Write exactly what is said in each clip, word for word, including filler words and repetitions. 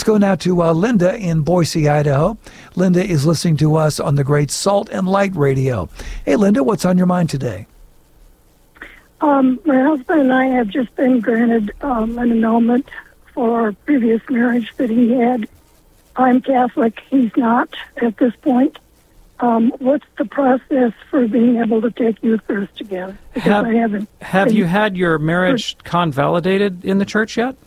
go now to uh, Linda in Boise, Idaho. Linda is listening to us on the great Salt and Light Radio. Hey, Linda, what's on your mind today? Um, my husband and I have just been granted um, an annulment for our previous marriage that he had. I'm Catholic. He's not at this point. Um, what's the process for being able to take Eucharist again? Because have, I haven't. Have you had your marriage convalidated in the church yet?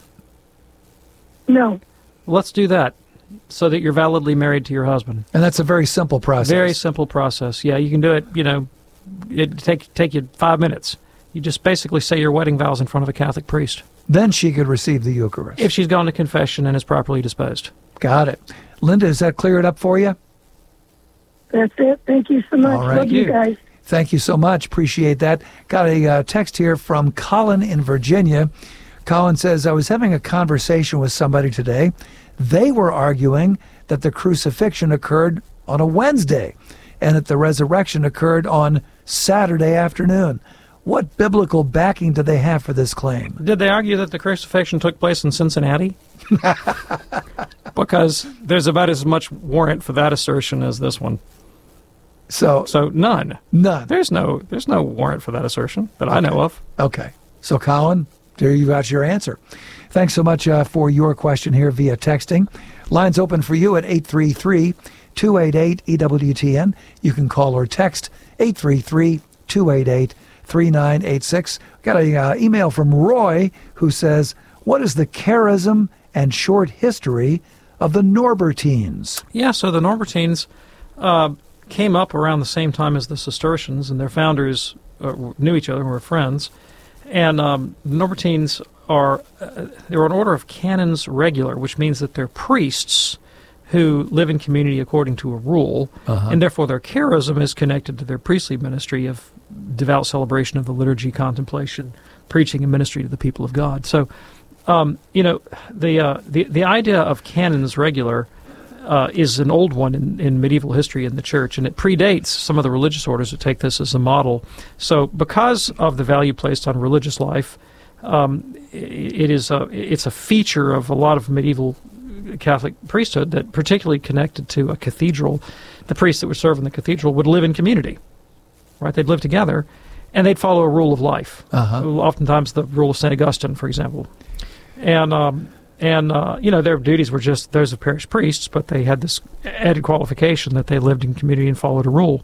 No. Let's do that so that you're validly married to your husband. And that's a very simple process. Very simple process. Yeah, you can do it, you know, it take take you five minutes. You just basically say your wedding vows in front of a Catholic priest. Then she could receive the Eucharist. If she's gone to confession and is properly disposed. Got it. Linda, does that clear it up for you? That's it. Thank you so much. All right. Love you guys. Thank you so much. Appreciate that. Got a uh, text here from Colin in Virginia. Colin says, I was having a conversation with somebody today. They were arguing that the crucifixion occurred on a Wednesday and that the resurrection occurred on Saturday afternoon. What biblical backing do they have for this claim? Did they argue that the crucifixion took place in Cincinnati? Because there's about as much warrant for that assertion as this one. So, so none. None. There's no there's no warrant for that assertion that okay. I know of. Okay. So, Colin, there you got your answer. Thanks so much uh, for your question here via texting. Lines open for you at eight three three, two eight eight, E W T N. You can call or text eight three three, two eight eight, three nine eight six. Got an uh, email from Roy who says, what is the charism and short history of the Norbertines? Yeah, so the Norbertines uh, came up around the same time as the Cistercians, and their founders uh, knew each other and were friends. And um, the Norbertines are uh, they're an order of canons regular, which means that they're priests who live in community according to a rule, uh-huh. and therefore their charism is connected to their priestly ministry of devout celebration of the liturgy, contemplation, preaching, and ministry to the people of God. So, um, you know, the, uh, the the idea of canons regular uh, is an old one in, in medieval history in the church, and it predates some of the religious orders that take this as a model. So because of the value placed on religious life, um, it is a, it's a feature of a lot of medieval Catholic priesthood that particularly connected to a cathedral. The priests that would serve in the cathedral would live in community, right? They'd live together, and they'd follow a rule of life. Uh-huh. Oftentimes the rule of Saint Augustine, for example. And, um, and uh, you know, their duties were just those of parish priests, but they had this added qualification that they lived in community and followed a rule.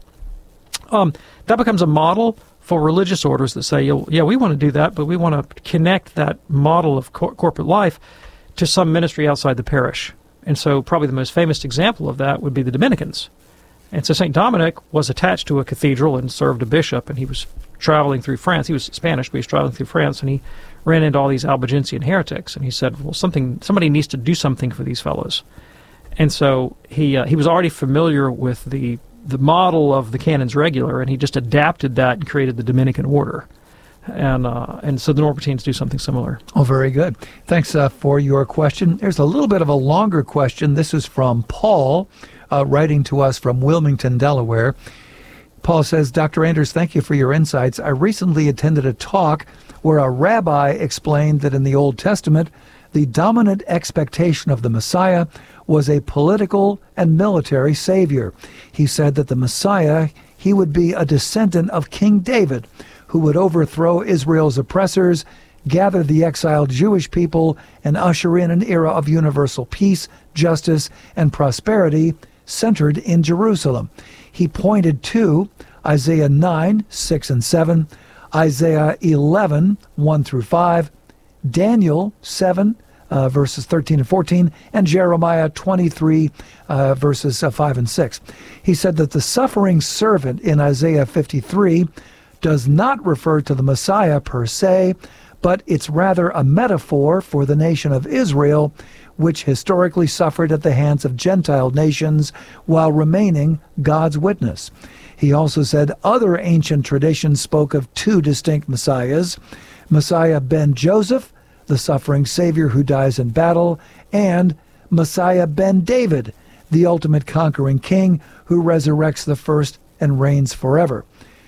Um, that becomes a model for religious orders that say, yeah, we want to do that, but we want to connect that model of cor- corporate life to some ministry outside the parish. And so probably the most famous example of that would be the Dominicans. And so Saint Dominic was attached to a cathedral and served a bishop, and he was traveling through France. He was Spanish, but he was traveling through France, and he ran into all these Albigensian heretics, and he said, well, something, somebody needs to do something for these fellows. And so he uh, he was already familiar with the, the model of the canons regular, and he just adapted that and created the Dominican order. And uh, and so the Norbertines do something similar. Oh, very good. Thanks uh, for your question. There's a little bit of a longer question. This is from Paul, uh, writing to us from Wilmington, Delaware. Paul says, Doctor Anders, thank you for your insights. I recently attended a talk where a rabbi explained that in the Old Testament, the dominant expectation of the Messiah was a political and military savior. He said that the Messiah, he would be a descendant of King David, who would overthrow Israel's oppressors, gather the exiled Jewish people, and usher in an era of universal peace, justice, and prosperity centered in Jerusalem. He pointed to Isaiah nine, six and seven, Isaiah eleven, one through five, Daniel seven, uh, verses thirteen and fourteen, and Jeremiah twenty-three, uh, verses uh, five and six. He said that the suffering servant in Isaiah fifty-three does not refer to the Messiah per se, but it's rather a metaphor for the nation of Israel, which historically suffered at the hands of Gentile nations while remaining God's witness. He also said other ancient traditions spoke of two distinct Messiahs, Messiah ben Joseph, the suffering Savior who dies in battle, and Messiah ben David, the ultimate conquering king who resurrects the first and reigns forever.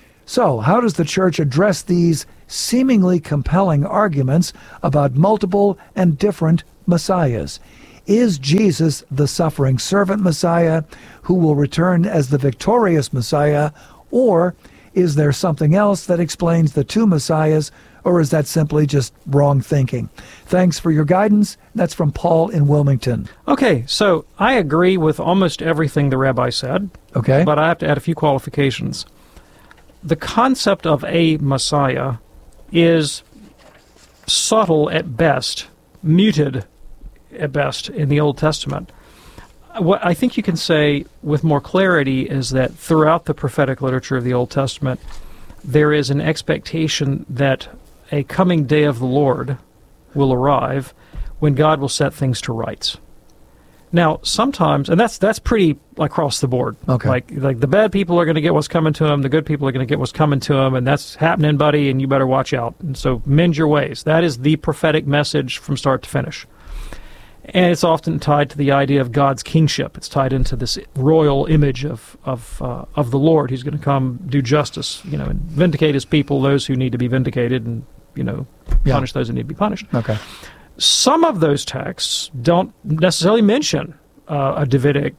So, how does the Church address these seemingly compelling arguments about multiple and different messiahs? is Jesus the suffering servant Messiah who will return as the victorious Messiah, or is there something else that explains the two Messiahs, or is that simply just wrong thinking? Thanks for your guidance. That's from Paul in Wilmington. Okay, so I agree with almost everything the rabbi said, Okay. but I have to add a few qualifications. The concept of a Messiah is subtle at best, muted at best in the Old Testament. What I think you can say with more clarity is that throughout the prophetic literature of the Old Testament, there is an expectation that a coming day of the Lord will arrive when God will set things to rights. Now, sometimes, and that's that's pretty across the board. Okay. Like like the bad people are going to get what's coming to them, the good people are going to get what's coming to them, and that's happening, buddy, and you better watch out. And so mend your ways. That is the prophetic message from start to finish. And it's often tied to the idea of God's kingship. It's tied into this royal image of of uh, of the Lord who's going to come do justice, you know, and vindicate his people, those who need to be vindicated, and, you know, Yeah. punish those who need to be punished. Okay. Some of those texts don't necessarily mention uh, a Davidic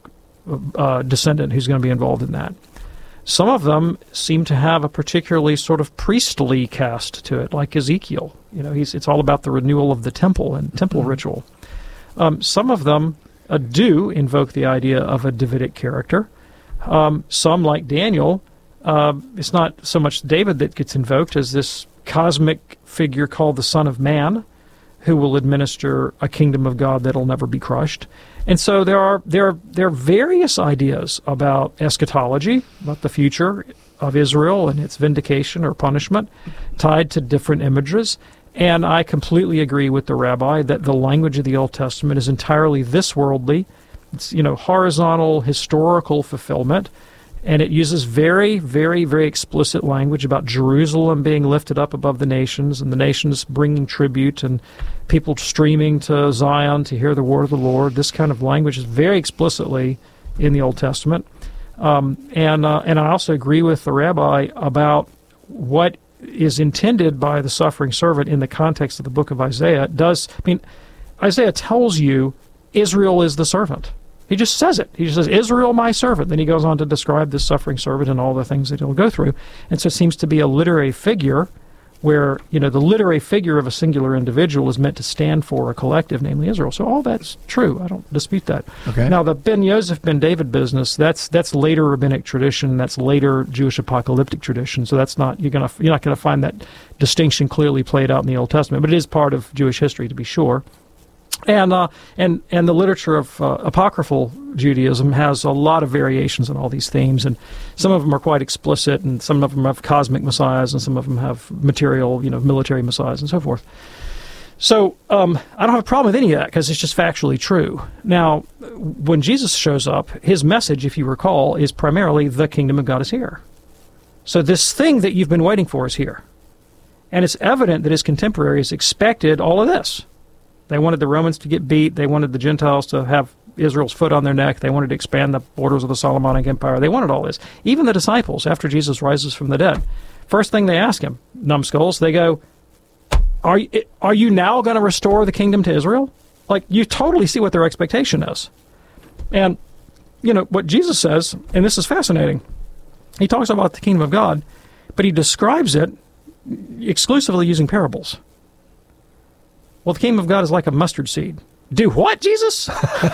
uh, descendant who's going to be involved in that. Some of them seem to have a particularly sort of priestly cast to it, like Ezekiel. You know, he's it's all about the renewal of the temple and temple Mm-hmm. ritual. Um, some of them uh, do invoke the idea of a Davidic character. Um, some, like Daniel, uh, it's not so much David that gets invoked as this cosmic figure called the Son of Man, who will administer a kingdom of God that'll never be crushed. And so there are there are, there are various ideas about eschatology, about the future of Israel and its vindication or punishment, tied to different images. And I completely agree with the rabbi that the language of the Old Testament is entirely this worldly. It's, you know, horizontal historical fulfillment. And it uses very, very, very explicit language about Jerusalem being lifted up above the nations, and the nations bringing tribute, and people streaming to Zion to hear the word of the Lord. This kind of language is very explicitly in the Old Testament. Um, and uh, and I also agree with the rabbi about what is intended by the suffering servant in the context of the book of Isaiah. It does, I mean, Isaiah tells you Israel is the servant. He just says it. He just says, Israel, my servant. Then he goes on to describe this suffering servant and all the things that he'll go through. And so it seems to be a literary figure where, you know, the literary figure of a singular individual is meant to stand for a collective, namely Israel. So all that's true. I don't dispute that. Okay. Now, the Ben Yosef, Ben David business, that's that's later rabbinic tradition. That's later Jewish apocalyptic tradition. So that's not, you're gonna you're not going to find that distinction clearly played out in the Old Testament. But it is part of Jewish history, to be sure. And uh, and and the literature of uh, apocryphal Judaism has a lot of variations on all these themes, and some of them are quite explicit, and some of them have cosmic messiahs, and some of them have material, you know, military messiahs, and so forth. So um, I don't have a problem with any of that because it's just factually true. Now, when Jesus shows up, his message, if you recall, is primarily the kingdom of God is here. So this thing that you've been waiting for is here, and it's evident that his contemporaries expected all of this. They wanted the Romans to get beat. They wanted the Gentiles to have Israel's foot on their neck. They wanted to expand the borders of the Solomonic Empire. They wanted all this. Even the disciples, after Jesus rises from the dead, first thing they ask him, numbskulls, they go, are, are you now going to restore the kingdom to Israel? Like, you totally see what their expectation is. And, you know, what Jesus says, and this is fascinating, he talks about the kingdom of God, but he describes it exclusively using parables. Well, the kingdom of God is like a mustard seed. Do what, Jesus?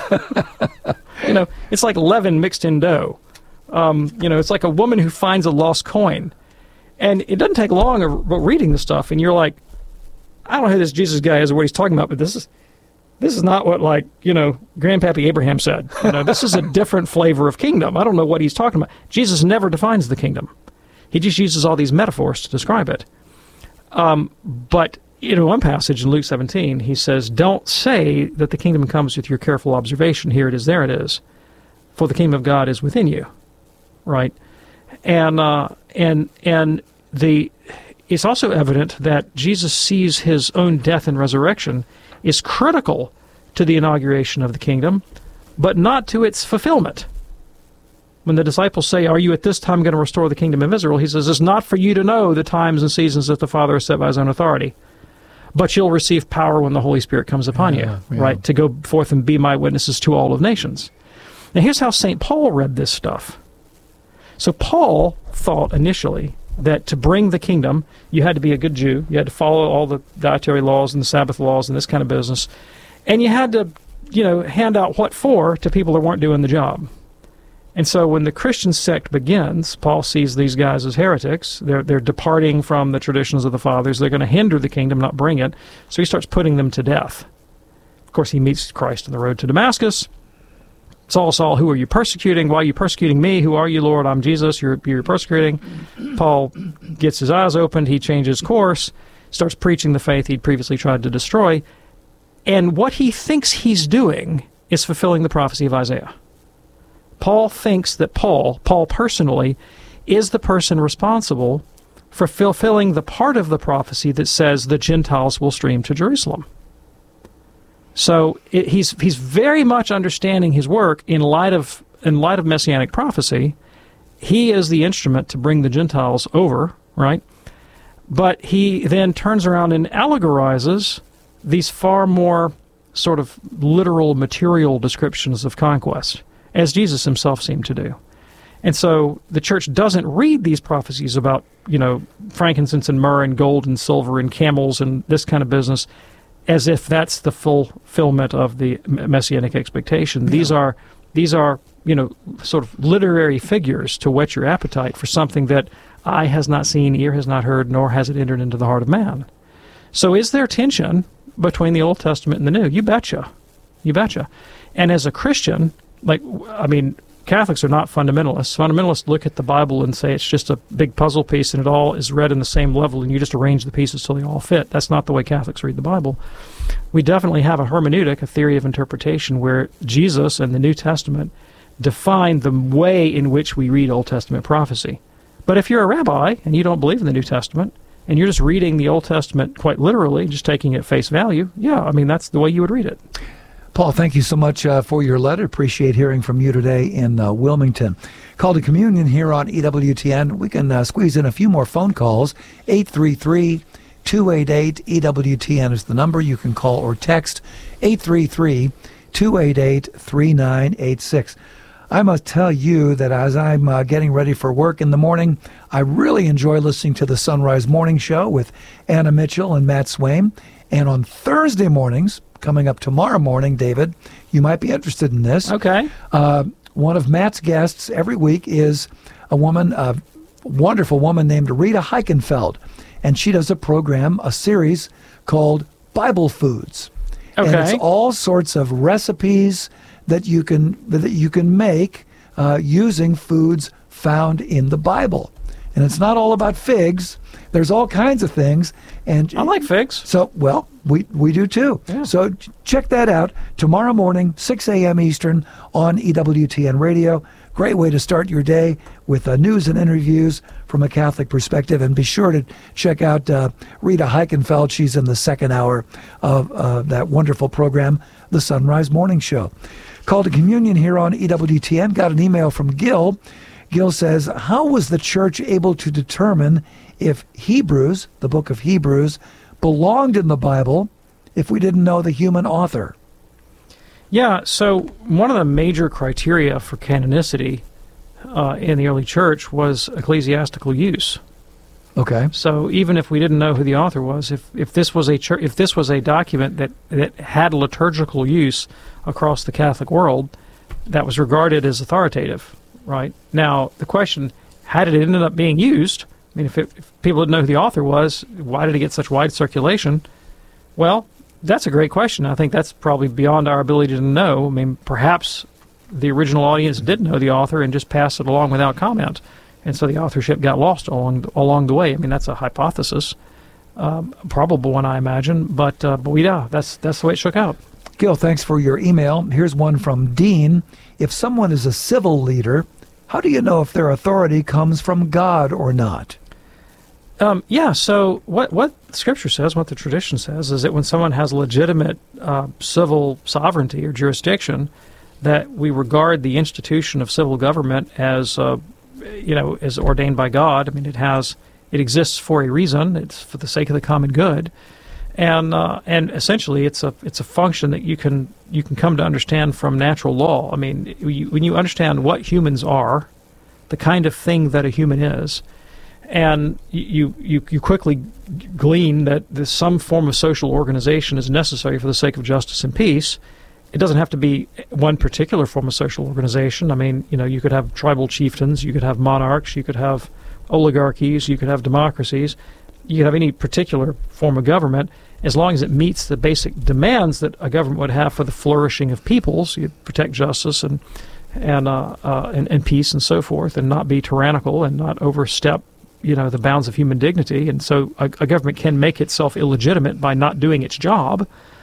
You know, it's like leaven mixed in dough. Um, you know, it's like a woman who finds a lost coin. And it doesn't take long of reading the stuff, and you're like, I don't know who this Jesus guy is or what he's talking about, but this is this is not what, like, you know, Grandpappy Abraham said. You know, this is a different flavor of kingdom. I don't know what he's talking about. Jesus never defines the kingdom. He just uses all these metaphors to describe it. Um, but in one passage in Luke seventeen, he says, don't say that the kingdom comes with your careful observation. Here it is, there it is. For the kingdom of God is within you. Right? And uh, and and the it's also evident that Jesus sees his own death and resurrection is critical to the inauguration of the kingdom, but not to its fulfillment. When the disciples say, are you at this time going to restore the kingdom of Israel? He says, it's not for you to know the times and seasons that the Father has set by his own authority. but you'll receive power when the Holy Spirit comes upon Yeah, you, yeah. right, to go forth and be my witnesses to all of nations. Now, here's how Saint Paul read this stuff. So Paul thought initially that to bring the kingdom, you had to be a good Jew, you had to follow all the dietary laws and the Sabbath laws and this kind of business, and you had to, you know, hand out what for to people that weren't doing the job. And so when the Christian sect begins, Paul sees these guys as heretics. They're, they're departing from the traditions of the fathers. They're going to hinder the kingdom, not bring it. So he starts putting them to death. Of course, he meets Christ on the road to Damascus. Saul, Saul, who are you persecuting? Why are you persecuting me? Who are you, Lord? I'm Jesus. You're, you're persecuting. Paul gets his eyes opened. He changes course, starts preaching the faith he'd previously tried to destroy. And what he thinks he's doing is fulfilling the prophecy of Isaiah. Paul thinks that Paul, Paul personally, is the person responsible for fulfilling the part of the prophecy that says the Gentiles will stream to Jerusalem. So it, he's he's very much understanding his work in light of in light of messianic prophecy. He is the instrument to bring the Gentiles over, right? But he then turns around and allegorizes these far more sort of literal, material descriptions of conquest, as Jesus himself seemed to do. And so the church doesn't read these prophecies about, you know, frankincense and myrrh and gold and silver and camels and this kind of business as if that's the fulfillment of the messianic expectation. Yeah. These are, these are, you know, sort of literary figures to whet your appetite for something that eye has not seen, ear has not heard, nor has it entered into the heart of man. So is there tension between the Old Testament and the New? You betcha. You betcha. And as a Christian, like, I mean, Catholics are not fundamentalists. Fundamentalists look at the Bible and say it's just a big puzzle piece and it all is read in the same level and you just arrange the pieces so they all fit. That's not the way Catholics read the Bible. We definitely have a hermeneutic, a theory of interpretation, where Jesus and the New Testament define the way in which we read Old Testament prophecy. But if you're a rabbi and you don't believe in the New Testament and you're just reading the Old Testament quite literally, just taking it at face value, yeah, I mean, that's the way you would read it. Paul, thank you so much uh, for your letter. Appreciate hearing from you today in uh, Wilmington. Call to Communion here on E W T N. We can uh, squeeze in a few more phone calls. eight three three, two eight eight, E W T N is the number. You can call or text eight three three, two eight eight, three nine eight six. I must tell you that as I'm uh, getting ready for work in the morning, I really enjoy listening to the Sunrise Morning Show with Anna Mitchell and Matt Swaim. And on Thursday mornings, coming up tomorrow morning, David, you might be interested in this. Okay. Uh, one of Matt's guests every week is a woman, a wonderful woman named Rita Heichenfeld. And she does a program, a series called Bible Foods. Okay. And it's all sorts of recipes that you can that you can make uh, using foods found in the Bible. And it's not all about figs. There's all kinds of things. And I like figs. So, well, we we do too. Yeah. So ch- check that out tomorrow morning, six a.m. Eastern on E W T N Radio. Great way to start your day with uh, news and interviews from a Catholic perspective. And be sure to check out uh, Rita Heichenfeld. She's in the second hour of uh, that wonderful program, The Sunrise Morning Show. Call to Communion here on E W T N. Got an email from Gil. Gil says, how was the church able to determine if Hebrews, the book of Hebrews, belonged in the Bible if we didn't know the human author? Yeah, so one of the major criteria for canonicity uh, in the early church was ecclesiastical use. Okay. So even if we didn't know who the author was, if, if this was a church, if this was a document that, that had liturgical use across the Catholic world, that was regarded as authoritative, right? Now, the question, how did it end up being used? I mean, if, it, if people didn't know who the author was, why did it get such wide circulation? Well, that's a great question. I think that's probably beyond our ability to know. I mean, perhaps the original audience did know the author and just passed it along without comment, and so the authorship got lost along along the way. I mean, that's a hypothesis, um, probable one, I imagine, but uh, but we, yeah, that's that's the way it shook out. Gil, thanks for your email. Here's one from Dean. If someone is a civil leader, how do you know if their authority comes from God or not? Um, yeah, so what what Scripture says, what the tradition says, is that when someone has legitimate uh, civil sovereignty or jurisdiction, that we regard the institution of civil government as, uh, you know, as ordained by God. I mean, it has, it exists for a reason. It's for the sake of the common good. and uh, and essentially it's a it's a function that you can you can come to understand from natural law. I mean, you, when you understand what humans are, the kind of thing that a human is, and you you you quickly glean that there's some form of social organization is necessary for the sake of justice and peace. It doesn't have to be one particular form of social organization. I mean, you know, you could have tribal chieftains, you could have monarchs, you could have oligarchies, you could have democracies, you could have any particular form of government, as long as it meets the basic demands that a government would have for the flourishing of peoples. You protect justice and and, uh, uh, and and peace and so forth, and not be tyrannical and not overstep, you know, the bounds of human dignity. And so a, a government can make itself illegitimate by not doing its job.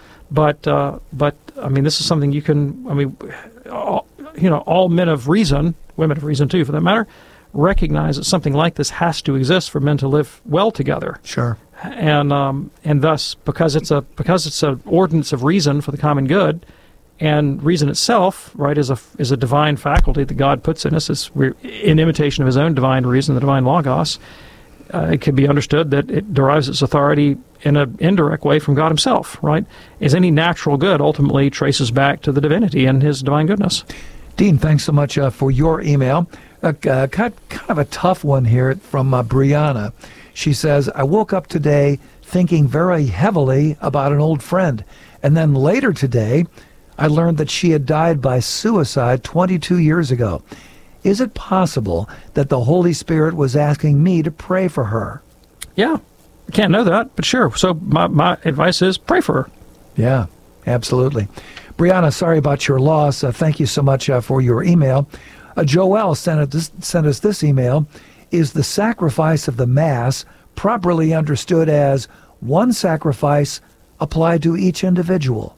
But uh, but I mean, this is something you can. I mean, all, you know, all men of reason, women of reason too, for that matter, recognize that something like this has to exist for men to live well together. Sure. And um, and thus, because it's a because it's an ordinance of reason for the common good, and reason itself, right, is a is a divine faculty that God puts in us. It's we're in imitation of His own divine reason, the divine logos. Uh, it can be understood that it derives its authority in an indirect way from God Himself, right? As any natural good ultimately traces back to the divinity and His divine goodness. Dean, thanks so much uh, for your email. Uh, uh, kind, kind of a tough one here from uh, Brianna. She says, I woke up today thinking very heavily about an old friend, and then later today, I learned that she had died by suicide twenty-two years ago. Is it possible that the Holy Spirit was asking me to pray for her? Yeah, I can't know that, but sure. So my, my advice is pray for her. Yeah, absolutely. Brianna, sorry about your loss. Uh, thank you so much uh, for your email. Uh, Joel sent, it this, sent us this email. Is the sacrifice of the Mass properly understood as one sacrifice applied to each individual?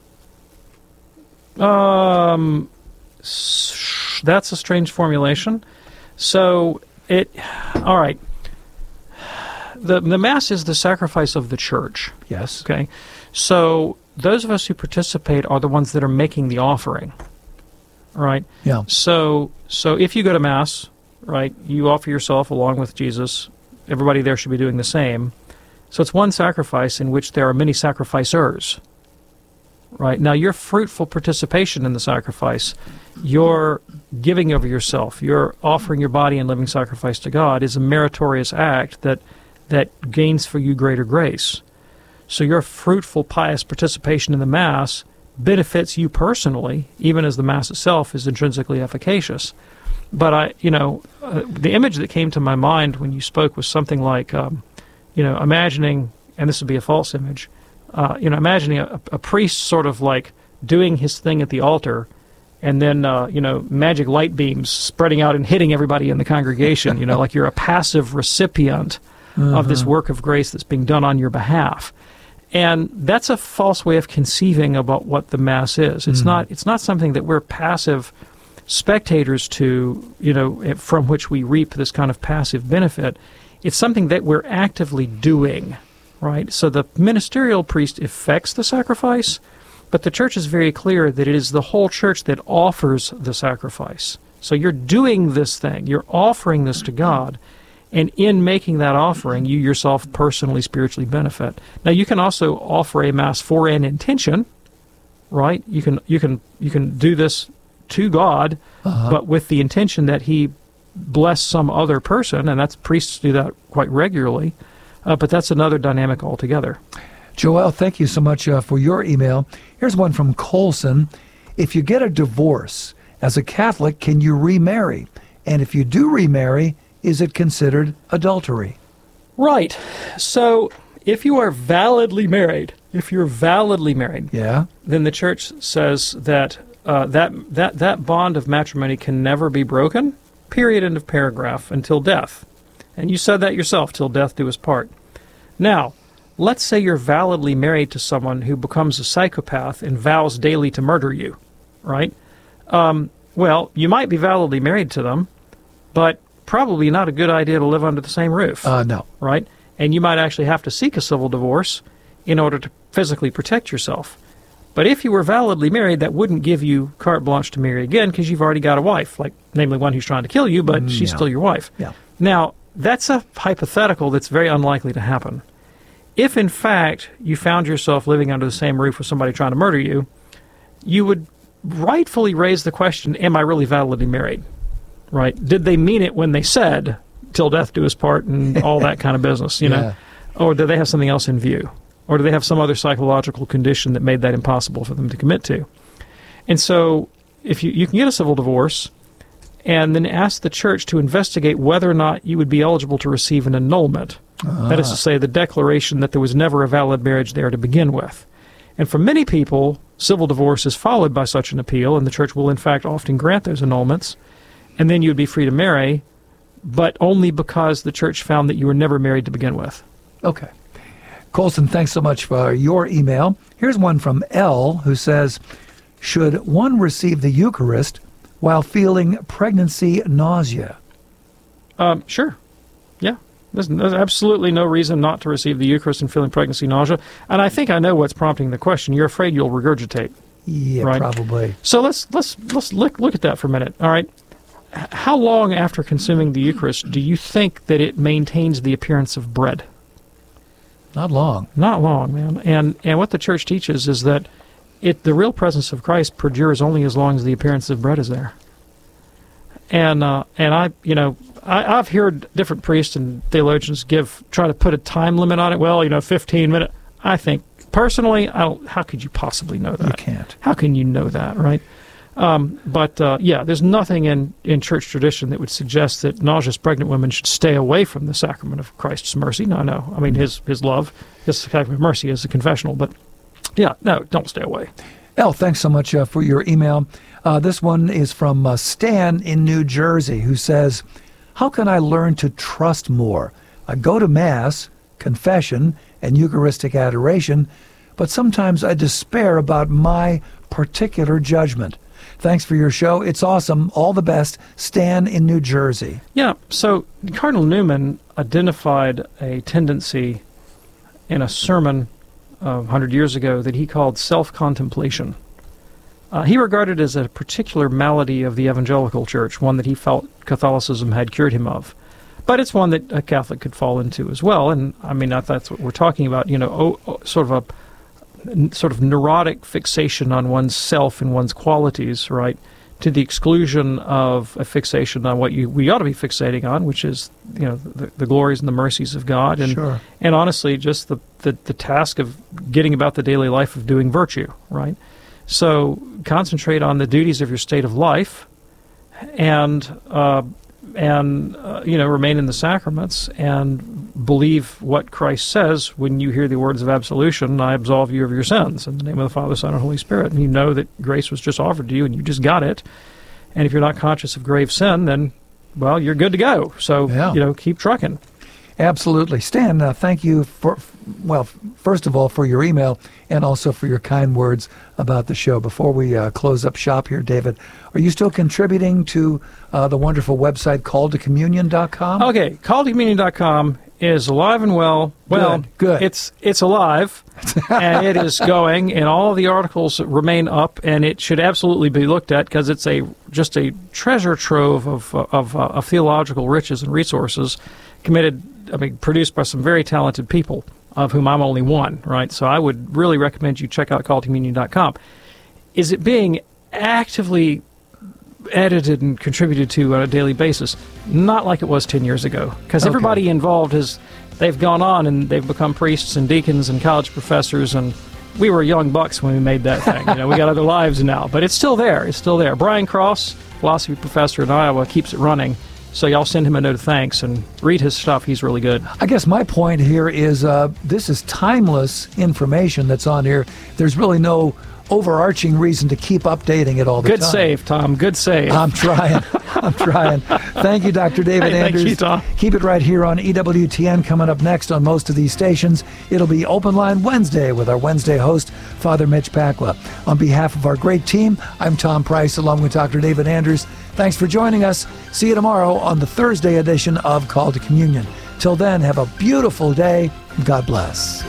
Um, that's a strange formulation. So it, all right. The the Mass is the sacrifice of the Church. Yes. Okay. So those of us who participate are the ones that are making the offering. Right. Yeah. So so if you go to Mass, right, you offer yourself along with Jesus. Everybody there should be doing the same. So it's one sacrifice in which there are many sacrificers. Right. Now, your fruitful participation in the sacrifice, your giving of yourself, your offering your body and living sacrifice to God is a meritorious act that that gains for you greater grace. So your fruitful, pious participation in the Mass benefits you personally, even as the Mass itself is intrinsically efficacious. But I, you know, uh, the image that came to my mind when you spoke was something like, um, you know, imagining, and this would be a false image, uh, you know, imagining a, a priest sort of like doing his thing at the altar, and then, uh, you know, magic light beams spreading out and hitting everybody in the congregation, you know, like you're a passive recipient uh-huh. of this work of grace that's being done on your behalf. And that's a false way of conceiving about what the Mass is. It's mm. not It's not something that we're passive spectators to, you know, from which we reap this kind of passive benefit. It's something that we're actively doing, right? So the ministerial priest effects the sacrifice, but the Church is very clear that it is the whole Church that offers the sacrifice. So you're doing this thing, you're offering this to God, and in making that offering, you yourself personally, spiritually benefit. Now, you can also offer a Mass for an intention, right? You can you can you can do this to God, uh-huh. but with the intention that He bless some other person, and that's priests do that quite regularly. Uh, but that's another dynamic altogether. Joel, thank you so much uh, for your email. Here's one from Colson. If you get a divorce, as a Catholic, can you remarry? And if you do remarry, is it considered adultery? Right. So if you are validly married, if you're validly married, yeah, then the Church says that uh, that that that bond of matrimony can never be broken. Period. End of paragraph. Until death. And you said that yourself. Till death do us part. Now, let's say you're validly married to someone who becomes a psychopath and vows daily to murder you, right? Um, well, you might be validly married to them, but probably not a good idea to live under the same roof. Uh, no. Right? And you might actually have to seek a civil divorce in order to physically protect yourself. But if you were validly married, that wouldn't give you carte blanche to marry again because you've already got a wife, like namely one who's trying to kill you, but mm, she's yeah. still your wife. Yeah. Now, that's a hypothetical that's very unlikely to happen. if in fact you found yourself living under the same roof with somebody trying to murder you, you would rightfully raise the question, am I really validly married? Right? Did they mean it when they said, till death do us part and all that kind of business, you know? Yeah. Or did they have something else in view? Or do they have some other psychological condition that made that impossible for them to commit to? And so if you, you can get a civil divorce and then ask the church to investigate whether or not you would be eligible to receive an annulment. Uh-huh. That is to say, the declaration that there was never a valid marriage there to begin with. And for many people, civil divorce is followed by such an appeal, and the church will in fact often grant those annulments, and then you would be free to marry, but only because the church found that you were never married to begin with. Okay. Colson, thanks so much for your email. Here's one from L, who says, should one receive the Eucharist while feeling pregnancy nausea? Um, sure. Yeah. There's, there's absolutely no reason not to receive the Eucharist and feeling pregnancy nausea. And I think I know what's prompting the question. You're afraid you'll regurgitate. Yeah, right? Probably. So let's let's let's look look at that for a minute. All right. H- how long after consuming the Eucharist do you think that it maintains the appearance of bread? Not long. Not long, man. And and what the church teaches is that it the real presence of Christ perdures only as long as the appearance of bread is there. And uh, and I, you know, I, I've heard different priests and theologians give try to put a time limit on it. Well, you know, fifteen minutes. I think personally, I don't. How could you possibly know that? You can't. How can you know that, right? Um, but uh, yeah, there's nothing in, in church tradition that would suggest that nauseous pregnant women should stay away from the sacrament of Christ's mercy. No, no. I mean, his his love, his sacrament of mercy is a confessional. But yeah, no, don't stay away. Elle, thanks so much uh, for your email. Uh, this one is from uh, Stan in New Jersey, who says, how can I learn to trust more? I go to Mass, confession, and Eucharistic adoration, but sometimes I despair about my particular judgment. Thanks for your show. It's awesome. All the best. Stan in New Jersey. Yeah, so Cardinal Newman identified a tendency in a sermon uh, one hundred years ago that he called self-contemplation. Uh, he regarded it as a particular malady of the evangelical church, one that he felt Catholicism had cured him of. But it's one that a Catholic could fall into as well. And I mean, that's what we're talking about, you know, oh, oh, sort of a sort of neurotic fixation on one's self and one's qualities, right, to the exclusion of a fixation on what you we ought to be fixating on, which is, you know, the, the glories and the mercies of God. And, sure. and honestly, just the, the, the task of getting about the daily life of doing virtue, right? So concentrate on the duties of your state of life and, uh, and uh, you know, remain in the sacraments and believe what Christ says when you hear the words of absolution, I absolve you of your sins in the name of the Father, Son, and Holy Spirit. And you know that grace was just offered to you and you just got it. And if you're not conscious of grave sin, then, well, you're good to go. So, yeah. you know, keep trucking. Absolutely. Stan, uh, thank you for, well, first of all, for your email and also for your kind words about the show. Before we uh, close up shop here, David, are you still contributing to uh, the wonderful website call to communion dot com? Okay, call to communion dot com is alive and well. Well, good. good. It's it's alive, and it is going, and all of the articles remain up, and it should absolutely be looked at because it's a just a treasure trove of of, uh, of theological riches and resources committed. I mean, produced by some very talented people, of whom I'm only one, right? So I would really recommend you check out call to communion dot com. Is it being actively edited and contributed to on a daily basis? Not like it was ten years ago, because okay. everybody involved has, they've gone on and they've become priests and deacons and college professors, and we were young bucks when we made that thing. You know, we got other lives now, but it's still there. It's still there. Brian Cross, philosophy professor in Iowa, keeps it running. So y'all send him a note of thanks and read his stuff. He's really good. I guess my point here is uh, this is timeless information that's on here. There's really no overarching reason to keep updating it all the good time. Good save, Tom. Good save. I'm trying. I'm trying. Thank you, Doctor David hey, Anders. Thank you, Tom. Keep it right here on E W T N. Coming up next on most of these stations, it'll be Open Line Wednesday with our Wednesday host, Father Mitch Pacwa. On behalf of our great team, I'm Tom Price, along with Doctor David Anders. Thanks for joining us. See you tomorrow on the Thursday edition of Call to Communion. Till then, have a beautiful day. God bless.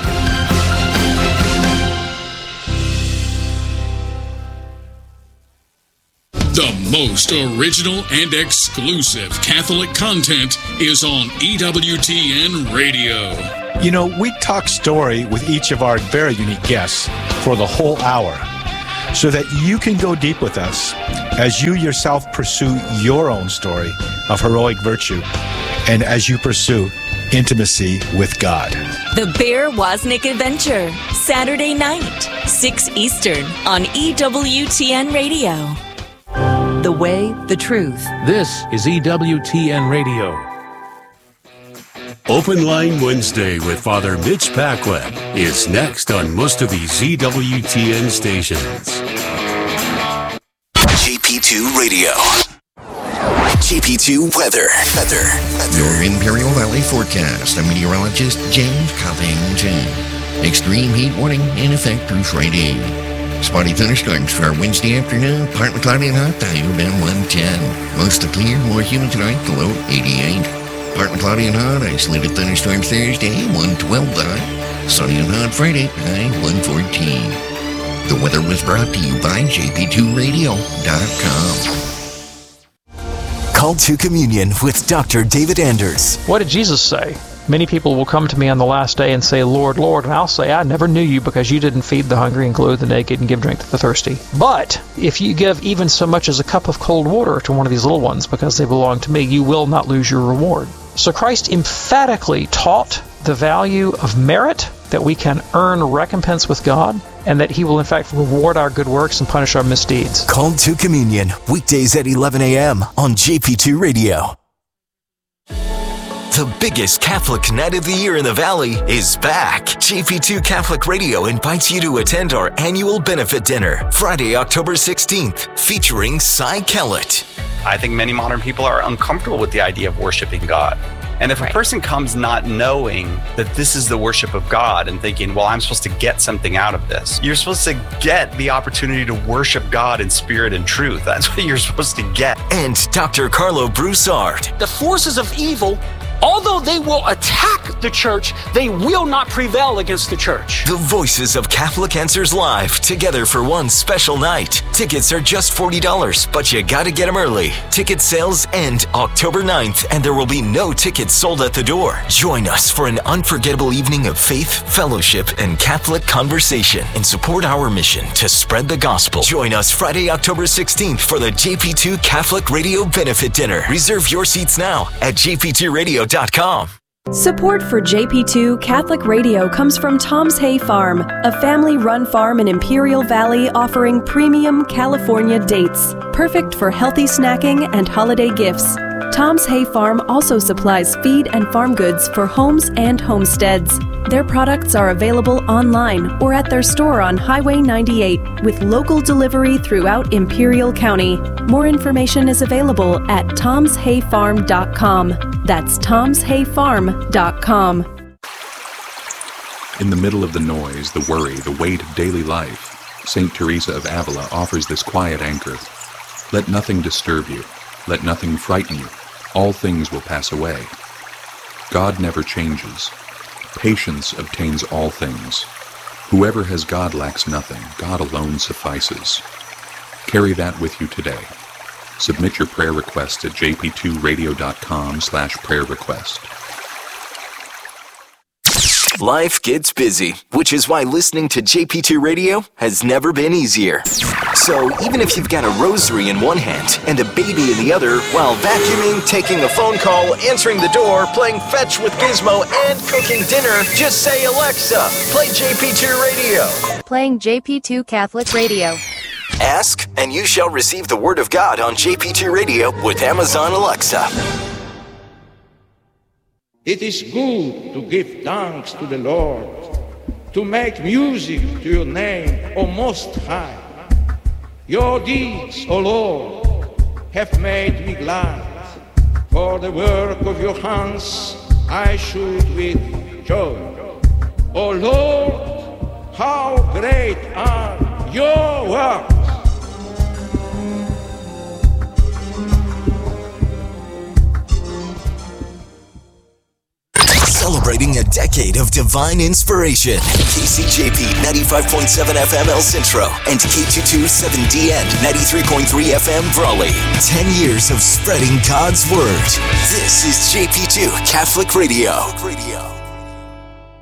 The most original and exclusive Catholic content is on E W T N Radio. You know, we talk story with each of our very unique guests for the whole hour so that you can go deep with us as you yourself pursue your own story of heroic virtue and as you pursue intimacy with God. The Bear Wozniak Adventure, Saturday night, six Eastern on E W T N Radio. The way, the truth. This is E W T N Radio. Open Line Wednesday with Father Mitch Packwet is next on most of these E W T N stations. J P two Radio. J P two Weather. Weather. Weather. Your Imperial Valley forecast. I'm meteorologist James Covington. Extreme heat warning in effect through Friday. Spotty thunderstorms for our Wednesday afternoon. Partly cloudy and hot. High about one ten. Mostly clear. More humid tonight. Low eighty-eight. Partly cloudy and hot. Isolated thunderstorms Thursday. one twelve high. Sunny and hot Friday. High one fourteen. The weather was brought to you by J P two radio dot com. Call to Communion with Doctor David Anders. What did Jesus say? Many people will come to me on the last day and say, Lord, Lord, and I'll say, I never knew you because you didn't feed the hungry and clothe the naked and give drink to the thirsty. But if you give even so much as a cup of cold water to one of these little ones because they belong to me, you will not lose your reward. So Christ emphatically taught the value of merit, that we can earn recompense with God, and that He will in fact reward our good works and punish our misdeeds. Call to Communion, weekdays at eleven a.m. on J P two Radio. The biggest Catholic night of the year in the Valley is back. J P two Catholic Radio invites you to attend our annual benefit dinner, Friday, October sixteenth, featuring Cy Kellett. I think many modern people are uncomfortable with the idea of worshiping God. And if right. a person comes not knowing that this is the worship of God and thinking, well, I'm supposed to get something out of this, you're supposed to get the opportunity to worship God in spirit and truth. That's what you're supposed to get. And Doctor Carlo Broussard. The forces of evil, although they will attack the church, they will not prevail against the church. The voices of Catholic Answers Live, together for one special night. Tickets are just forty dollars, but you gotta get them early. Ticket sales end October ninth, and there will be no tickets sold at the door. Join us for an unforgettable evening of faith, fellowship, and Catholic conversation, and support our mission to spread the gospel. Join us Friday, October sixteenth for the J P two Catholic Radio Benefit Dinner. Reserve your seats now at J P two radio dot com. Support for J P two Catholic Radio comes from Tom's Hay Farm, a family-run farm in Imperial Valley offering premium California dates, perfect for healthy snacking and holiday gifts. Tom's Hay Farm also supplies feed and farm goods for homes and homesteads. Their products are available online or at their store on Highway ninety-eight with local delivery throughout Imperial County. More information is available at toms hay farm dot com. That's toms hay farm dot com. In the middle of the noise, the worry, the weight of daily life, Saint Teresa of Avila offers this quiet anchor. Let nothing disturb you. Let nothing frighten you. All things will pass away. God never changes. Patience obtains all things. Whoever has God lacks nothing. God alone suffices. Carry that with you today. Submit your prayer request at j p two radio dot com slash prayer request. Life gets busy, which is why listening to J P two Radio has never been easier. So even if you've got a rosary in one hand and a baby in the other, while vacuuming, taking a phone call, answering the door, playing fetch with Gizmo, and cooking dinner, just say, Alexa, play J P two Radio. Playing J P two Catholic Radio. Ask, and you shall receive the Word of God on J P two Radio with Amazon Alexa. It is good to give thanks to the Lord, to make music to your name, O Most High. Your deeds, O Lord, have made me glad. For the work of your hands I should with joy. O Lord, how great are your works! Celebrating a decade of divine inspiration. K C J P ninety-five point seven F M El Centro and K two twenty-seven D N ninety-three point three F M Brawley. Ten years of spreading God's Word. This is J P two Catholic Radio.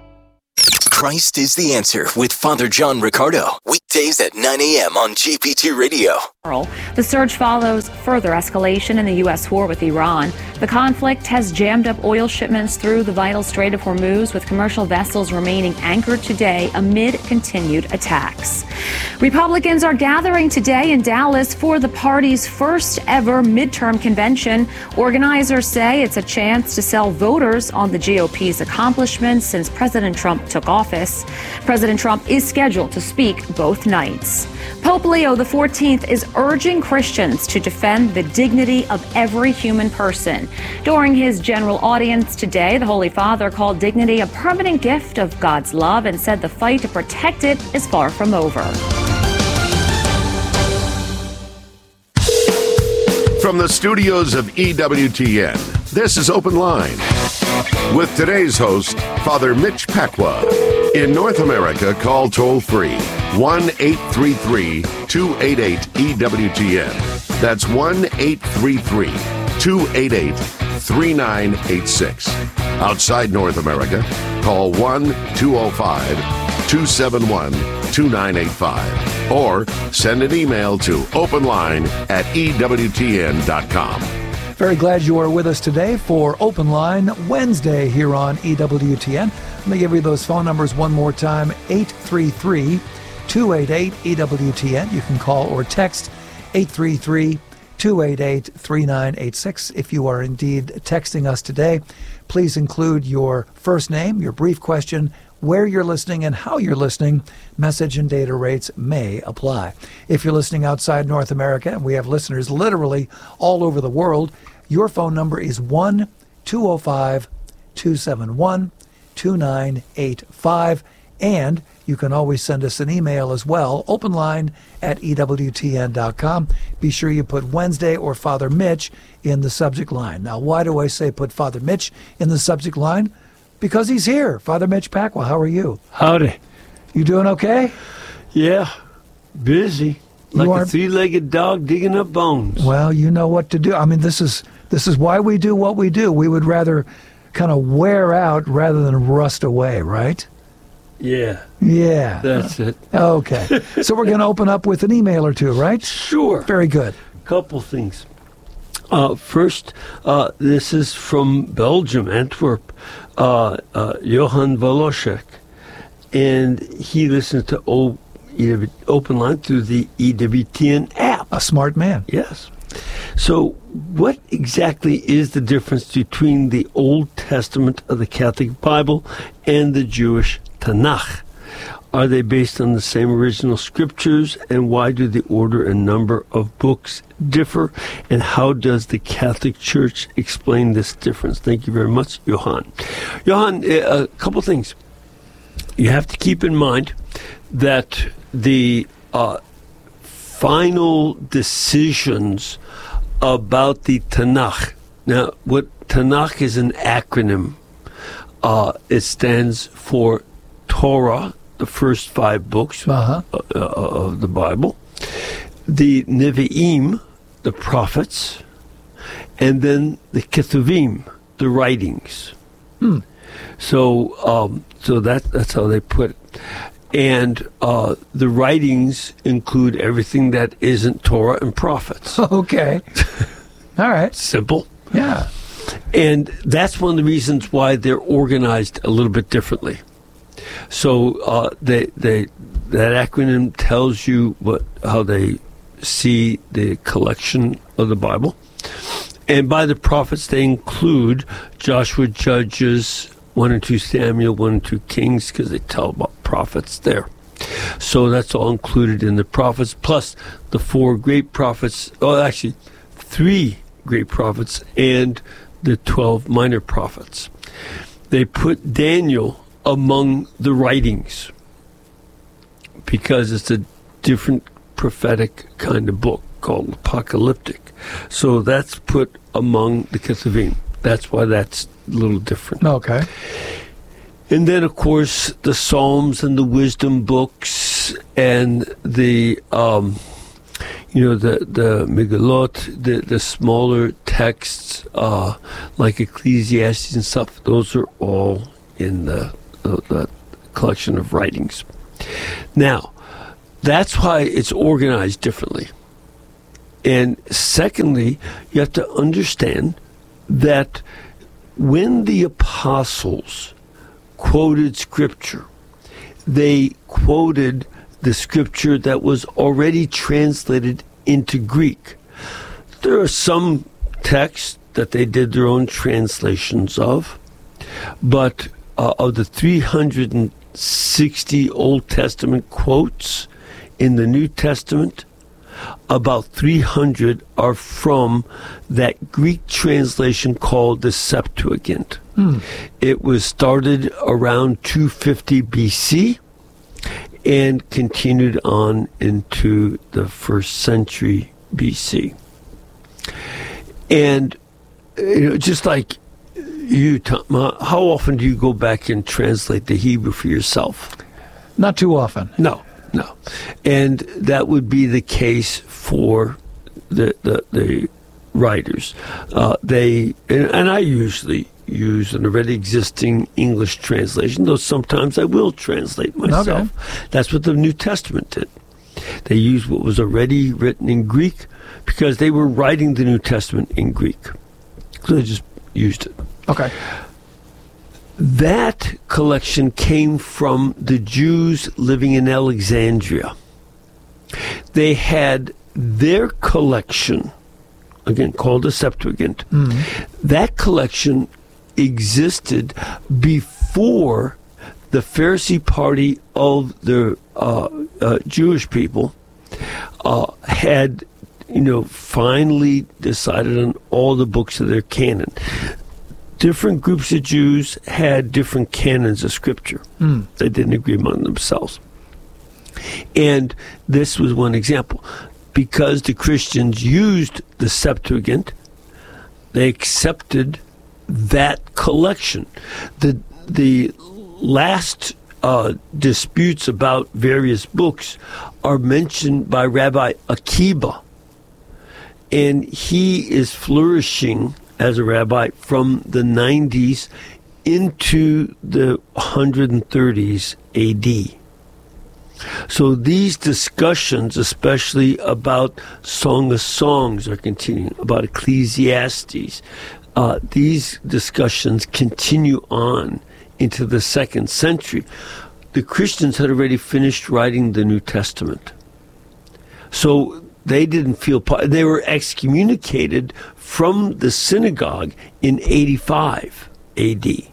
Christ is the Answer with Father John Riccardo. Weekdays at nine a.m. on J P T Radio. The surge follows further escalation in the U S war with Iran. The conflict has jammed up oil shipments through the vital Strait of Hormuz, with commercial vessels remaining anchored today amid continued attacks. Republicans are gathering today in Dallas for the party's first ever midterm convention. Organizers say it's a chance to sell voters on the G O P's accomplishments since President Trump took office. President Trump is scheduled to speak both nights. Pope Leo the fourteenth is urging Christians to defend the dignity of every human person. During his general audience today, the Holy Father called dignity a permanent gift of God's love and said the fight to protect it is far from over. From the studios of E W T N, this is Open Line with today's host, Father Mitch Pacwa. In North America, call toll-free one eight three three, two eight eight, E W T N. That's one eight three three, two eight eight, three nine eight six. Outside North America, call one two oh five, two seven one, two nine eight five or send an email to openline at E W T N dot com. Very glad you are with us today for Open Line Wednesday here on E W T N. Let me give you those phone numbers one more time, eight three three, two eight eight, E W T N. You can call or text eight three three, two eight eight, three nine eight six. If you are indeed texting us today, please include your first name, your brief question, where you're listening and how you're listening. Message and data rates may apply. If you're listening outside North America, and we have listeners literally all over the world, your phone number is one two oh five, two seven one, two nine eight five. And you can always send us an email as well, openline at E W T N dot com. Be sure you put Wednesday or Father Mitch in the subject line. Now, why do I say put Father Mitch in the subject line? Because he's here. Father Mitch Pacwa, how are you? Howdy. You doing okay? Yeah, busy. Like are, a three-legged dog digging up bones. Well, you know what to do. I mean, this is this is why we do what we do. We would rather kind of wear out rather than rust away, right? Yeah. Yeah. That's it. Okay. So we're going to open up with an email or two, right? Sure. Very good. Couple things. Uh, first, uh, this is from Belgium, Antwerp, uh, uh, Johan Volosek, and he listens to o- Open Line through the E W T N app. A smart man. Yes. So what exactly is the difference between the Old Testament of the Catholic Bible and the Jewish Tanakh? Are they based on the same original scriptures, and why do the order and number of books differ, and how does the Catholic Church explain this difference? Thank you very much, Johan. Johan, a couple things. You have to keep in mind that the uh, final decisions about the Tanakh, now what Tanakh is an acronym. Uh, it stands for Torah, the first five books uh-huh. uh, of the Bible, the Nevi'im, the prophets, and then the Ketuvim, the writings. Hmm. So, um, so that that's how they put it. And uh, the writings include everything that isn't Torah and prophets. Okay. All right. Simple. Yeah. And that's one of the reasons why they're organized a little bit differently. So uh, they they that acronym tells you what how they see the collection of the Bible, and by the prophets they include Joshua, Judges, one and two Samuel, one and two Kings, because they tell about prophets there. So that's all included in the prophets, plus the four great prophets. Oh, actually, three great prophets and the twelve minor prophets. They put Daniel among the writings because it's a different prophetic kind of book called apocalyptic. So that's put among the Ketuvim. That's why that's a little different. Okay. And then, of course, the Psalms and the wisdom books and the, um, you know, the the Megillot, the, the smaller texts like Ecclesiastes and stuff, those are all in the, the, the collection of writings. Now, that's why it's organized differently. And secondly, you have to understand that when the apostles quoted Scripture, they quoted the Scripture that was already translated into Greek. There are some texts that they did their own translations of, but uh, of the three hundred sixty Old Testament quotes in the New Testament, about three hundred are from that Greek translation called the Septuagint. Hmm. It was started around two fifty B C and continued on into the first century B C. And you know, just like you, Tom, how often do you go back and translate the Hebrew for yourself? Not too often. No. No, and that would be the case for the the, the writers. Uh, they and, and I usually use an already existing English translation, though sometimes I will translate myself. Okay. That's what the New Testament did. They used what was already written in Greek because they were writing the New Testament in Greek, so they just used it. Okay. That collection came from the Jews living in Alexandria. They had their collection, again called the Septuagint. Mm-hmm. That collection existed before the Pharisee party of the uh, uh, Jewish people uh, had, you know, finally decided on all the books of their canon. Different groups of Jews had different canons of Scripture. Mm. They didn't agree among themselves. And this was one example. Because the Christians used the Septuagint, they accepted that collection. The the last uh, disputes about various books are mentioned by Rabbi Akiba. And he is flourishing as a rabbi from the nineties into the one thirties A D. So these discussions, especially about Song of Songs, are continuing, about Ecclesiastes. Uh, these discussions continue on into the second century. The Christians had already finished writing the New Testament. So they didn't feel part. They were excommunicated from the synagogue in eighty-five A D.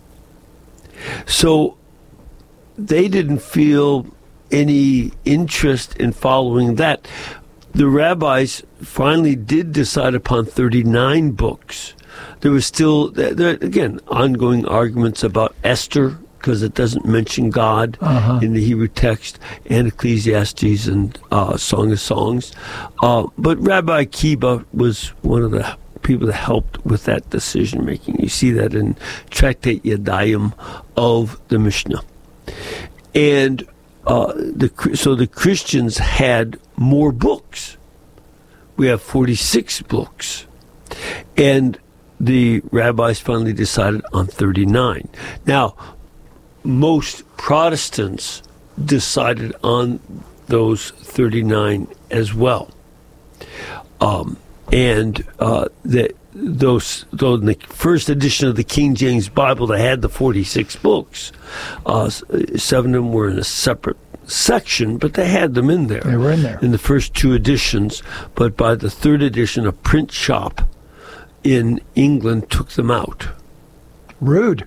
So they didn't feel any interest in following that. The rabbis finally did decide upon thirty-nine books. There was still, there, again, ongoing arguments about Esther, because it doesn't mention God uh-huh. in the Hebrew text, and Ecclesiastes and uh, Song of Songs. Uh, but Rabbi Akiba was one of the people that helped with that decision making. You see that in Tractate Yadayim of the Mishnah. And uh, the so the Christians had more books. We have forty-six books. And the rabbis finally decided on thirty-nine. Now, most Protestants decided on those thirty-nine as well. Um, and uh, the, those, though in the first edition of the King James Bible, they had the forty-six books. Uh, seven of them were in a separate section, but they had them in there. They were in there. In the first two editions, but by the third edition, a print shop in England took them out. Rude.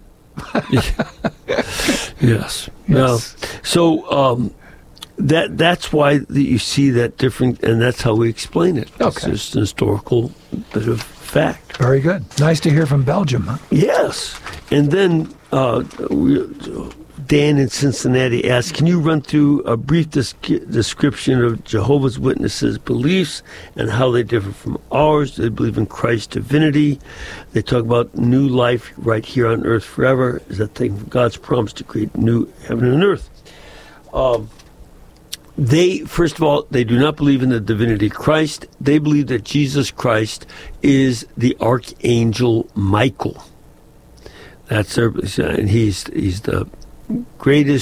yes. yes. Now, so um, that that's why the, you see that different, and that's how we explain it. Okay. It's just an historical bit of fact. Very good. Nice to hear from Belgium. Huh? Yes. And then uh, we, Dan in Cincinnati asked, can you run through a brief disc- description of Jehovah's Witnesses' beliefs and how they differ from ours? They believe in Christ's divinity. They talk about new life right here on earth forever. Is that thing God's promise to create new heaven and earth? Um, they, first of all, they do not believe in the divinity of Christ. They believe that Jesus Christ is the Archangel Michael. That's their, and he's he's the greatest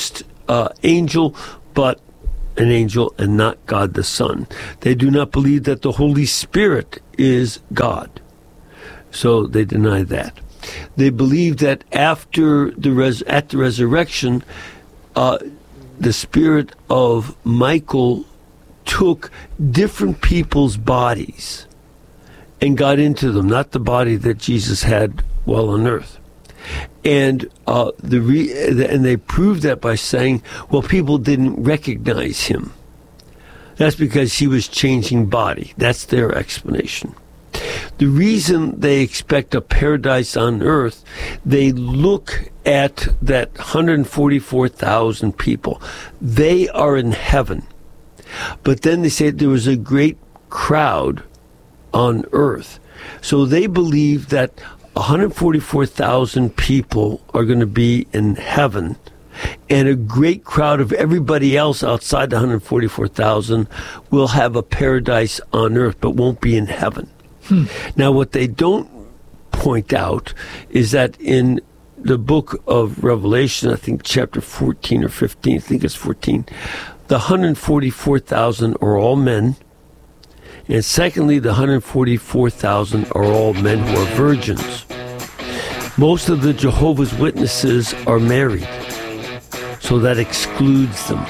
uh, angel, but an angel and not God the Son. They do not believe that the Holy Spirit is God. So they deny that. They believe that after the res- at the resurrection, uh, the spirit of Michael took different people's bodies and got into them, not the body that Jesus had while on earth. And uh, the re- and they proved that by saying, well, people didn't recognize him. That's because he was changing body. That's their explanation. The reason they expect a paradise on earth, they look at that one hundred forty-four thousand people. They are in heaven. But then they say there was a great crowd on earth. So they believe that one hundred forty-four thousand people are going to be in heaven, and a great crowd of everybody else outside the one hundred forty-four thousand will have a paradise on earth, but won't be in heaven. Hmm. Now, what they don't point out is that in the book of Revelation, I think chapter fourteen or fifteen, I think it's fourteen, the one hundred forty-four thousand are all men. And secondly, the one hundred forty-four thousand are all men who are virgins. Most of the Jehovah's Witnesses are married, so that excludes them.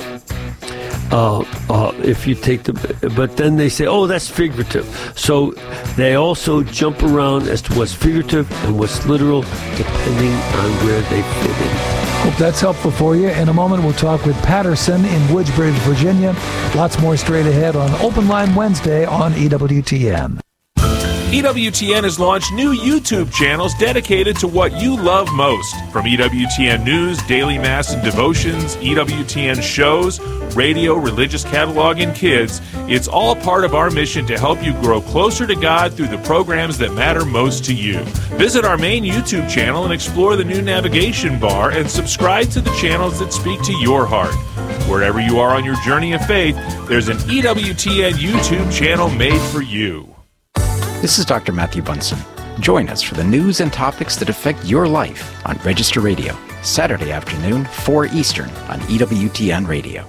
Uh, uh, if you take the, but then they say, oh, that's figurative. So they also jump around as to what's figurative and what's literal, depending on where they fit in. Hope that's helpful for you. In a moment, we'll talk with Patterson in Woodbridge, Virginia. Lots more straight ahead on Open Line Wednesday on E W T N. E W T N has launched new YouTube channels dedicated to what you love most. From E W T N News, Daily Mass and Devotions, E W T N shows, radio, religious catalog, and kids, it's all part of our mission to help you grow closer to God through the programs that matter most to you. Visit our main YouTube channel and explore the new navigation bar and subscribe to the channels that speak to your heart. Wherever you are on your journey of faith, there's an E W T N YouTube channel made for you. This is Doctor Matthew Bunson. Join us for the news and topics that affect your life on Register Radio, Saturday afternoon, four Eastern on E W T N Radio.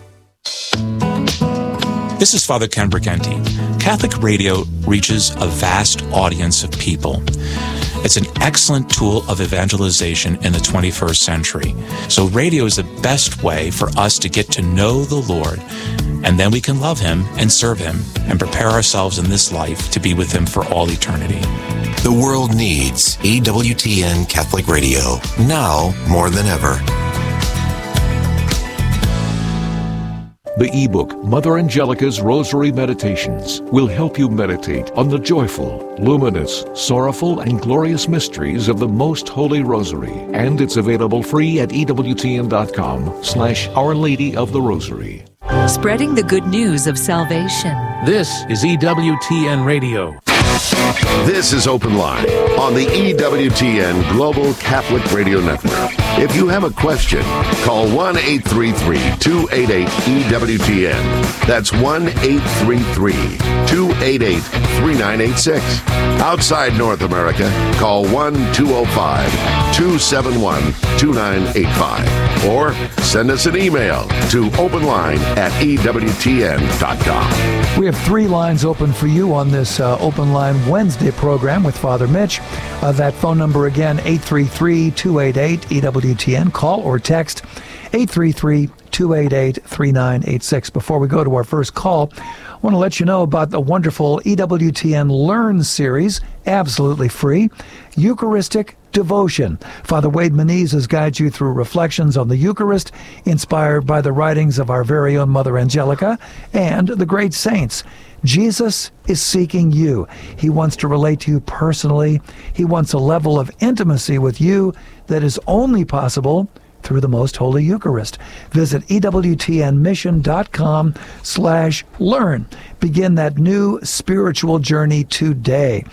This is Father Ken Briganti. Catholic radio reaches a vast audience of people. It's an excellent tool of evangelization in the twenty-first century. So radio is the best way for us to get to know the Lord, and then we can love Him and serve Him and prepare ourselves in this life to be with Him for all eternity. The world needs E W T N Catholic Radio, now more than ever. The ebook, Mother Angelica's Rosary Meditations, will help you meditate on the joyful, luminous, sorrowful, and glorious mysteries of the Most Holy Rosary. And it's available free at ewtn.com slash Our Lady of the Rosary. Spreading the good news of salvation. This is E W T N Radio. This is Open Line on the E W T N Global Catholic Radio Network. If you have a question, call one eight three three, two eight eight, E W T N. That's one eight three three, two eight eight, three nine eight six. Outside North America, call one two zero five, two seven one, two nine eight five. Or send us an email to openline at E W T N dot com. We have three lines open for you on this uh, Open Line Wednesday program with Father Mitch. Uh, that phone number again, eight three three, two eight eight, E W T N. Call or text eight three three, two eight eight, three nine eight six. Before we go to our first call, I want to let you know about the wonderful E W T N Learn series, absolutely free, Eucharistic Devotion. Father Wade Menezes guides you through reflections on the Eucharist, inspired by the writings of our very own Mother Angelica and the great saints. Jesus is seeking you. He wants to relate to you personally. He wants a level of intimacy with you that is only possible through the Most Holy Eucharist. Visit ewtnmission.com slash learn. Begin that new spiritual journey today.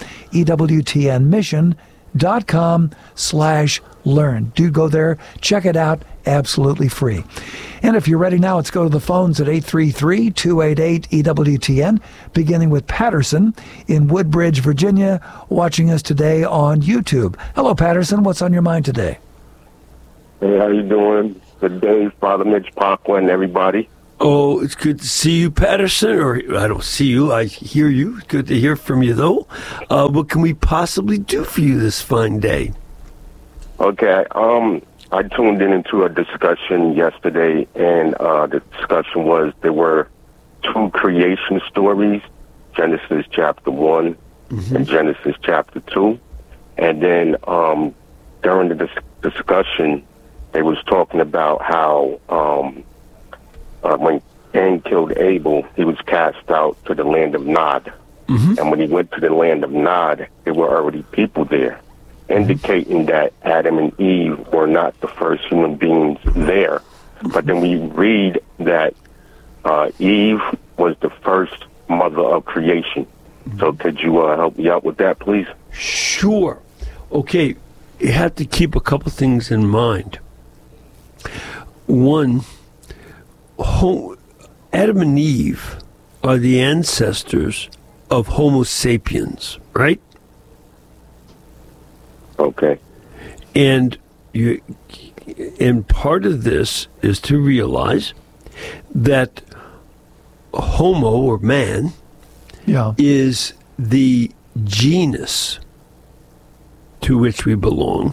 ewtnmission.com slash learn. Do go there. Check it out. Absolutely free. And if you're ready now, let's go to the phones at eight three three, two eight eight, E W T N, beginning with Patterson in Woodbridge, Virginia, watching us today on YouTube. Hello, Patterson. What's on your mind today? Hey, how you doing? Good day, Father Mitch Parkland and everybody. Oh, it's good to see you, Patterson. Or I don't see you, I hear you. It's good to hear from you, though. Uh, what can we possibly do for you this fine day? Okay, um, I tuned in into a discussion yesterday, and uh, the discussion was there were two creation stories, Genesis chapter one mm-hmm. and Genesis chapter two. And then um, during the dis- discussion, they was talking about how um, uh, when Cain killed Abel, he was cast out to the land of Nod. Mm-hmm. And when he went to the land of Nod, there were already people there, indicating that Adam and Eve were not the first human beings there. But then we read that uh, Eve was the first mother of creation. So could you uh, help me out with that, please? Sure. Okay, you have to keep a couple things in mind. One, Adam and Eve are the ancestors of Homo sapiens, right? Okay. And you, and part of this is to realize that Homo, or man, yeah. is the genus to which we belong,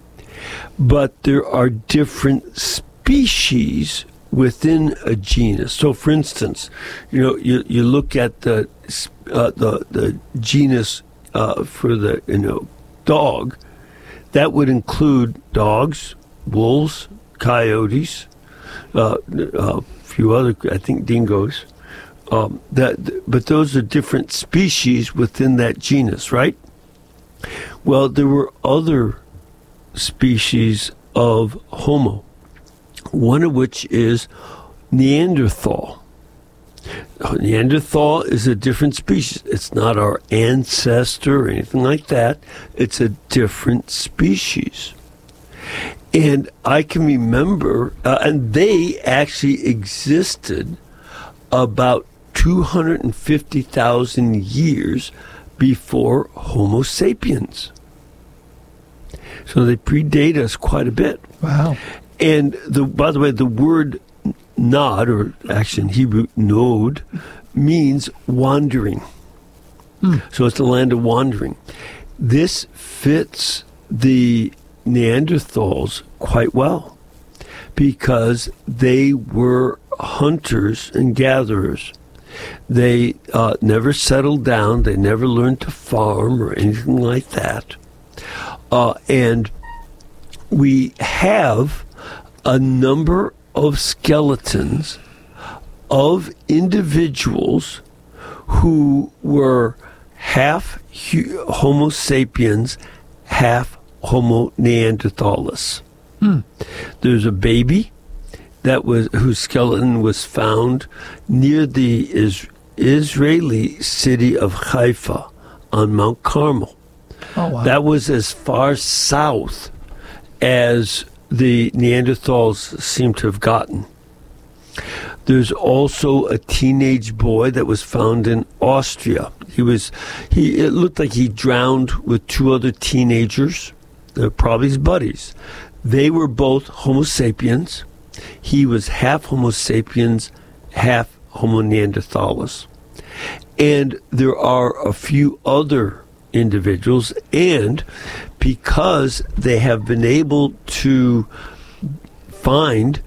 but there are different species within a genus. So, for instance, you know, you, you look at the uh, the the genus uh, for the you know dog. That would include dogs, wolves, coyotes, uh, a few other, I think, dingoes. Um, that, but those are different species within that genus, right? Well, there were other species of Homo, one of which is Neanderthal. Neanderthal is a different species. It's not our ancestor or anything like that. It's a different species. And I can remember, uh, and they actually existed about two hundred fifty thousand years before Homo sapiens. So they predate us quite a bit. Wow. And the by the way, the word Nod, or actually in Hebrew, Nod, means wandering. Hmm. So it's the land of wandering. This fits the Neanderthals quite well because they were hunters and gatherers. They uh, never settled down. They never learned to farm or anything like that. Uh, and we have a number of skeletons of individuals who were half Homo sapiens, half Homo neanderthalis. Hmm. There's a baby that was whose skeleton was found near the is, Israeli city of Haifa on Mount Carmel. Oh, wow. That was as far south as the Neanderthals seem to have gotten. There's also a teenage boy that was found in Austria. He was he it looked like he drowned with two other teenagers. They're probably his buddies. They were both Homo sapiens. He was half Homo sapiens, half Homo neanderthalis. And there are a few other individuals, and because they have been able to find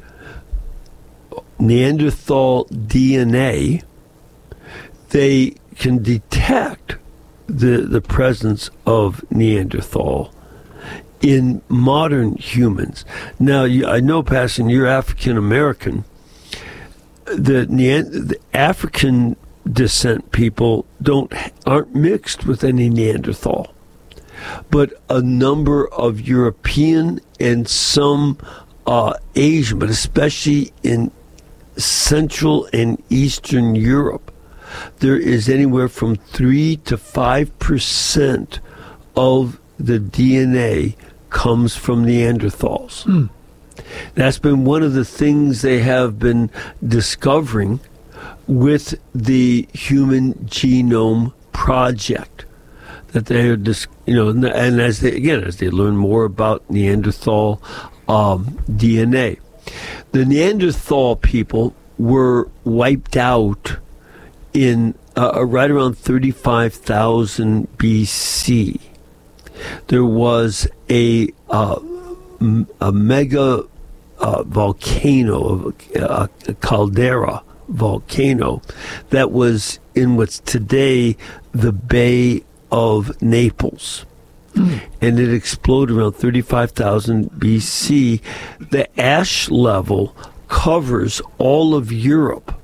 Neanderthal D N A, they can detect the the presence of Neanderthal in modern humans. Now, you, I know, Pastor, you're African American. The, Neand- the African descent people don't aren't mixed with any Neanderthal, but a number of European and some uh, Asian, but especially in Central and Eastern Europe, there is anywhere from three to five percent of the D N A comes from Neanderthals. Hmm. That's been one of the things they have been discovering with the Human Genome Project. That they are, dis- you know, and as they again as they learn more about Neanderthal um, D N A. the Neanderthal people were wiped out in uh, right around thirty-five thousand B C. There was a uh, a mega uh, volcano, a, a caldera volcano, that was in what's today the Bay of Naples. Mm. And it exploded around thirty-five thousand B C. The ash level covers all of Europe.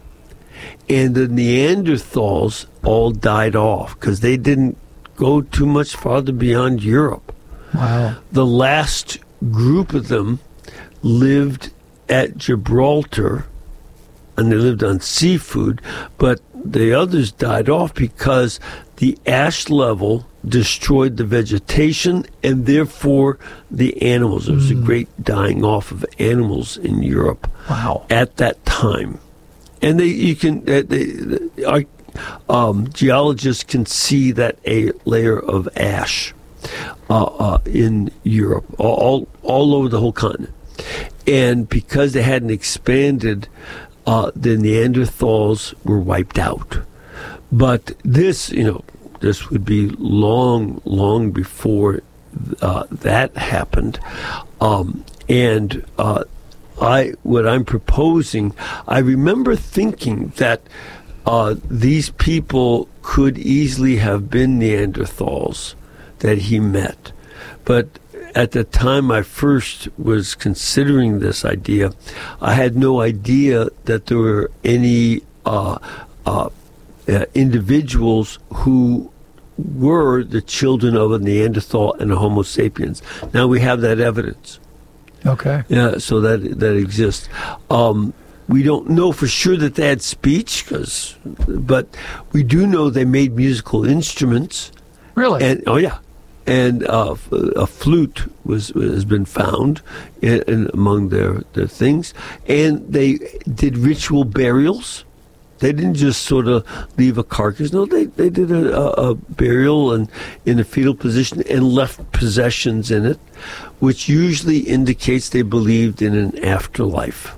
And the Neanderthals all died off because they didn't go too much farther beyond Europe. Wow. The last group of them lived at Gibraltar, and they lived on seafood, but the others died off because the ash level destroyed the vegetation and therefore the animals. There was mm. a great dying off of animals in Europe. Wow. At that time. And they, you can, uh, they, our um, geologists can see that a layer of ash uh, uh, in Europe, all all over the whole continent. And because they hadn't expanded, uh, the Neanderthals were wiped out. But this, you know, this would be long, long before uh, that happened. Um, and uh, I, what I'm proposing, I remember thinking that uh, these people could easily have been Neanderthals that he met. But at the time I first was considering this idea, I had no idea that there were any uh, uh, uh, individuals who were the children of a Neanderthal and a Homo sapiens. Now we have that evidence. Okay. Yeah, so that that exists. Um, we don't know for sure that they had speech, cause, but we do know they made musical instruments. Really? And oh yeah, and uh, a flute was has been found in, in among their their things, and they did ritual burials. They didn't just sort of leave a carcass. No, they, they did a, a, a burial and in a fetal position and left possessions in it, which usually indicates they believed in an afterlife.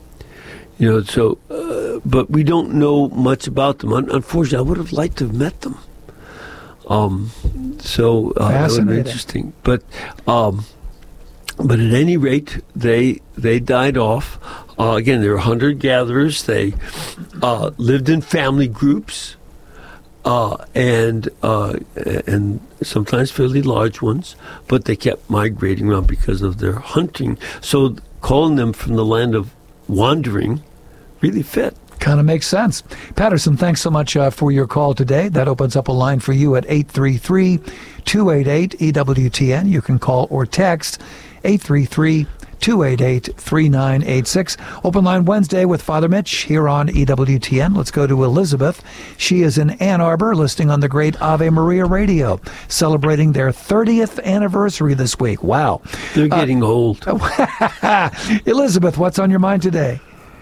You know, so, uh, but we don't know much about them. Unfortunately, I would have liked to have met them. Um, so uh, that would be interesting. But, um, but at any rate, they they died off. Uh, again, they were hunter-gatherers. They uh, lived in family groups, uh, and uh, and sometimes fairly large ones. But they kept migrating around because of their hunting. So calling them from the land of wandering really fit. Kind of makes sense. Patterson, thanks so much uh, for your call today. That opens up a line for you at eight three three, two eight eight, E W T N. You can call or text eight three three, two eight eight, three nine eight six. Open line Wednesday with Father Mitch here on E W T N. Let's go to Elizabeth. She is in Ann Arbor, listening on the great Ave Maria Radio, celebrating their thirtieth anniversary this week. Wow. They're getting uh, old. Elizabeth, what's on your mind today?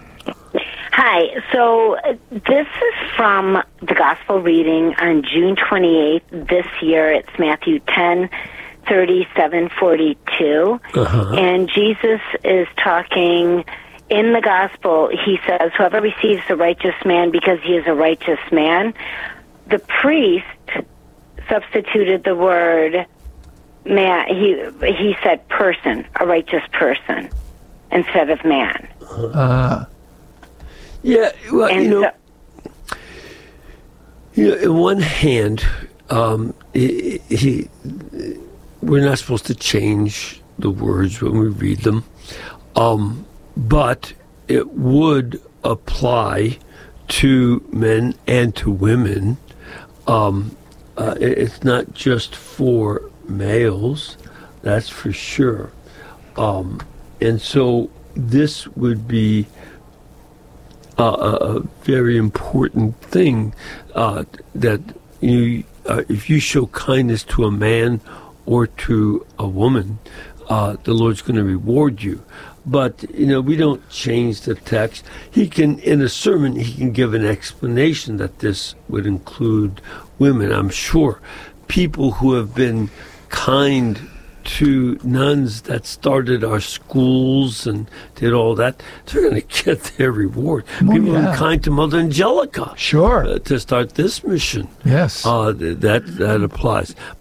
Hi. So uh, this is from the Gospel reading on June twenty-eighth this year. It's Matthew ten, thirty-seven, forty-two. Uh-huh. And Jesus is talking in the Gospel. He says, whoever receives the righteous man because he is a righteous man. The priest substituted the word man. He, he said person, a righteous person, instead of man. Uh Yeah, well, and you know, so, you know, in one hand, um, he, he, we're not supposed to change the words when we read them, um, but it would apply to men and to women. Um, uh, it, it's not just for males, that's for sure. Um, and so this would be Uh, a, a very important thing uh, that you, uh, if you show kindness to a man or to a woman, uh, the Lord's going to reward you. But you know, we don't change the text. He can, in a sermon, he can give an explanation that this would include women. I'm sure people who have been kind to nuns that started our schools and did all that, they're going to get their reward. Oh, People yeah. were kind to Mother Angelica. Sure. Uh, to start this mission. Yes. Uh, th- that, that applies.